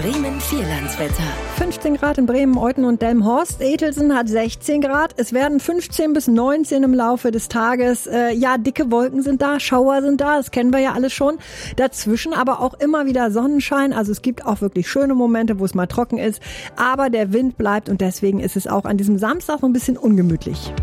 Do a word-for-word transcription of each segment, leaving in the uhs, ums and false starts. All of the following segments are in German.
Bremen Vierlandswetter. fünfzehn Grad in Bremen, Euten und Delmenhorst. Etelsen hat sechzehn Grad. Es werden fünfzehn bis neunzehn im Laufe des Tages. Äh, ja, dicke Wolken sind da, Schauer sind da, das kennen wir ja alles schon. Dazwischen aber auch immer wieder Sonnenschein. Also es gibt auch wirklich schöne Momente, wo es mal trocken ist. Aber der Wind bleibt und deswegen ist es auch an diesem Samstag so ein bisschen ungemütlich.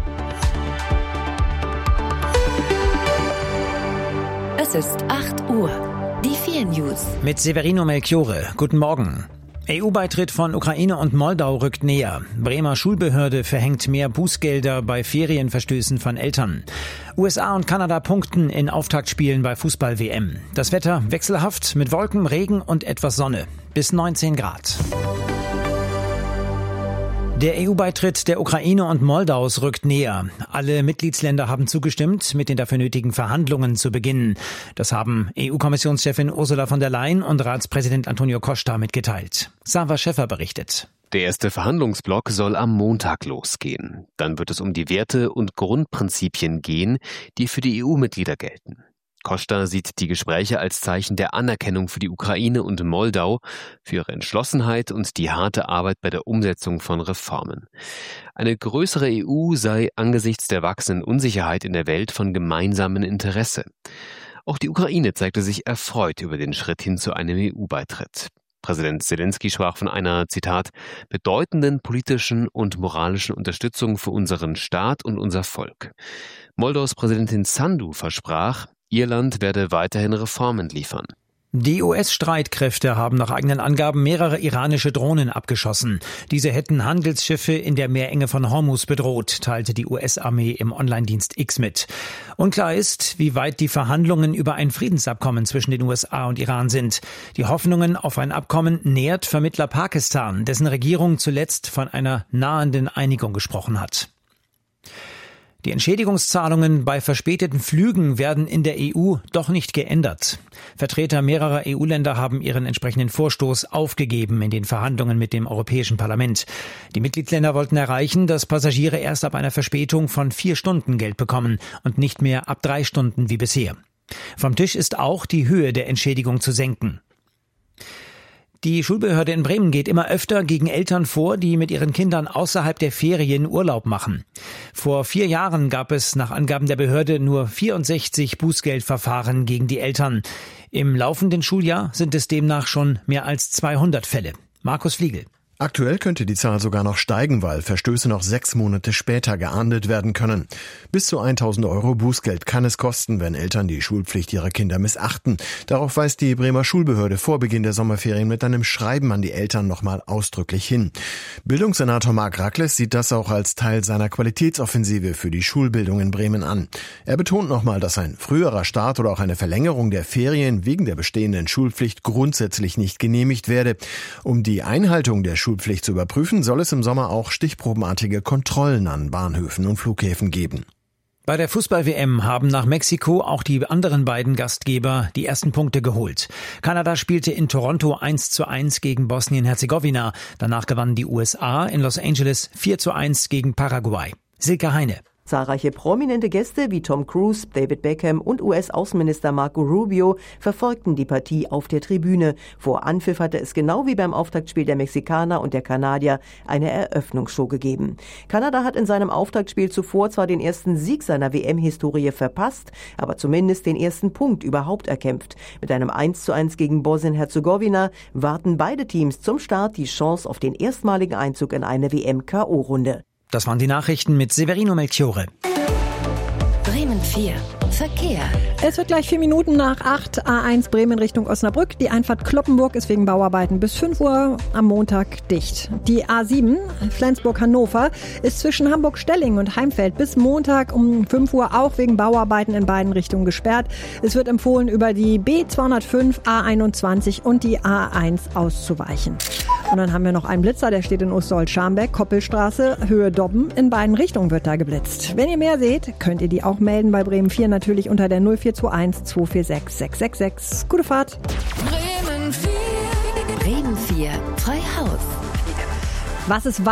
Es ist acht Uhr. Die vier News. Mit Severino Melchiore. Guten Morgen. E U-Beitritt von Ukraine und Moldau rückt näher. Bremer Schulbehörde verhängt mehr Bußgelder bei Ferienverstößen von Eltern. U S A und Kanada punkten in Auftaktspielen bei Fußball-W M. Das Wetter wechselhaft mit Wolken, Regen und etwas Sonne. Bis neunzehn Grad. Der E U-Beitritt der Ukraine und Moldaus rückt näher. Alle Mitgliedsländer haben zugestimmt, mit den dafür nötigen Verhandlungen zu beginnen. Das haben E U-Kommissionschefin Ursula von der Leyen und Ratspräsident Antonio Costa mitgeteilt. Sava Schäffer berichtet. Der erste Verhandlungsblock soll am Montag losgehen. Dann wird es um die Werte und Grundprinzipien gehen, die für die E U-Mitglieder gelten. Costa sieht die Gespräche als Zeichen der Anerkennung für die Ukraine und Moldau, für ihre Entschlossenheit und die harte Arbeit bei der Umsetzung von Reformen. Eine größere E U sei angesichts der wachsenden Unsicherheit in der Welt von gemeinsamem Interesse. Auch die Ukraine zeigte sich erfreut über den Schritt hin zu einem E U-Beitritt. Präsident Zelensky sprach von einer, Zitat, bedeutenden politischen und moralischen Unterstützung für unseren Staat und unser Volk. Moldaus Präsidentin Sandu versprach, ihr Land werde weiterhin Reformen liefern. Die U S-Streitkräfte haben nach eigenen Angaben mehrere iranische Drohnen abgeschossen. Diese hätten Handelsschiffe in der Meerenge von Hormuz bedroht, teilte die U S-Armee im Online-Dienst X mit. Unklar ist, wie weit die Verhandlungen über ein Friedensabkommen zwischen den U S A und Iran sind. Die Hoffnungen auf ein Abkommen nährt Vermittler Pakistan, dessen Regierung zuletzt von einer nahenden Einigung gesprochen hat. Die Entschädigungszahlungen bei verspäteten Flügen werden in der E U doch nicht geändert. Vertreter mehrerer E U-Länder haben ihren entsprechenden Vorstoß aufgegeben in den Verhandlungen mit dem Europäischen Parlament. Die Mitgliedsländer wollten erreichen, dass Passagiere erst ab einer Verspätung von vier Stunden Geld bekommen und nicht mehr ab drei Stunden wie bisher. Vom Tisch ist auch die Höhe der Entschädigung zu senken. Die Schulbehörde in Bremen geht immer öfter gegen Eltern vor, die mit ihren Kindern außerhalb der Ferien Urlaub machen. Vor vier Jahren gab es nach Angaben der Behörde nur vierundsechzig Bußgeldverfahren gegen die Eltern. Im laufenden Schuljahr sind es demnach schon mehr als zweihundert Fälle. Markus Fliegel. Aktuell könnte die Zahl sogar noch steigen, weil Verstöße noch sechs Monate später geahndet werden können. Bis zu tausend Euro Bußgeld kann es kosten, wenn Eltern die Schulpflicht ihrer Kinder missachten. Darauf weist die Bremer Schulbehörde vor Beginn der Sommerferien mit einem Schreiben an die Eltern nochmal ausdrücklich hin. Bildungssenator Marc Racles sieht das auch als Teil seiner Qualitätsoffensive für die Schulbildung in Bremen an. Er betont nochmal, dass ein früherer Start oder auch eine Verlängerung der Ferien wegen der bestehenden Schulpflicht grundsätzlich nicht genehmigt werde. Um die Einhaltung der Schulpflicht Schulpflicht zu überprüfen, soll es im Sommer auch stichprobenartige Kontrollen an Bahnhöfen und Flughäfen geben. Bei der Fußball-W M haben nach Mexiko auch die anderen beiden Gastgeber die ersten Punkte geholt. Kanada spielte in Toronto eins zu eins gegen Bosnien-Herzegowina. Danach gewannen die U S A in Los Angeles vier zu eins gegen Paraguay. Silke Heine. Zahlreiche prominente Gäste wie Tom Cruise, David Beckham und U S-Außenminister Marco Rubio verfolgten die Partie auf der Tribüne. Vor Anpfiff hatte es genau wie beim Auftaktspiel der Mexikaner und der Kanadier eine Eröffnungsshow gegeben. Kanada hat in seinem Auftaktspiel zuvor zwar den ersten Sieg seiner W M-Historie verpasst, aber zumindest den ersten Punkt überhaupt erkämpft. Mit einem eins zu eins gegen Bosnien-Herzegowina warten beide Teams zum Start die Chance auf den erstmaligen Einzug in eine W M-K O-Runde. Das waren die Nachrichten mit Severino Melchiore. Bremen vier. Verkehr. Es wird gleich vier Minuten nach acht. A eins Bremen Richtung Osnabrück. Die Einfahrt Kloppenburg ist wegen Bauarbeiten bis fünf Uhr am Montag dicht. Die A sieben Flensburg-Hannover ist zwischen Hamburg-Stelling und Heimfeld bis Montag um fünf Uhr auch wegen Bauarbeiten in beiden Richtungen gesperrt. Es wird empfohlen, über die B zweihundertfünf, A einundzwanzig und die A eins auszuweichen. Und dann haben wir noch einen Blitzer, der steht in Osterholz-Scharmbeck, Koppelstraße, Höhe Dobben. In beiden Richtungen wird da geblitzt. Wenn ihr mehr seht, könnt ihr die auch melden bei Bremen vier natürlich unter der null vier zwei eins zwei vier sechs sechs sechs sechs. Gute Fahrt. Bremen vier. Bremen vier. Frei Haus. Was ist